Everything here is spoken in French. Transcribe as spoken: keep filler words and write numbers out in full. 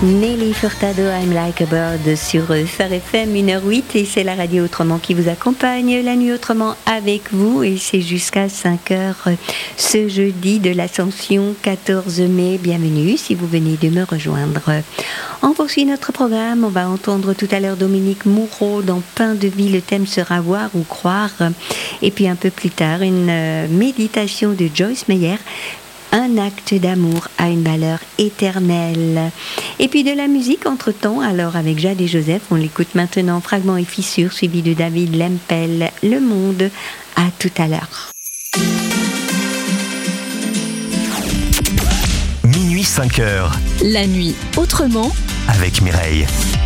Nelly Furtado, I'm Like a Bird sur Phare F M une heure huit et c'est la radio Autrement qui vous accompagne la nuit autrement avec vous et c'est jusqu'à cinq heures ce jeudi de l'Ascension quatorze mai. Bienvenue si vous venez de me rejoindre. On poursuit notre programme, on va entendre tout à l'heure Dominique Moureau dans Pain de vie, le thème sera voir ou croire et puis un peu plus tard une méditation de Joyce Meyer. Un acte d'amour a une valeur éternelle. Et puis de la musique entre-temps, alors avec Jade et Joseph, on l'écoute maintenant Fragments et fissures, suivi de David Lempel, Le Monde. À tout à l'heure. Minuit cinq heures. La nuit autrement avec Mireille.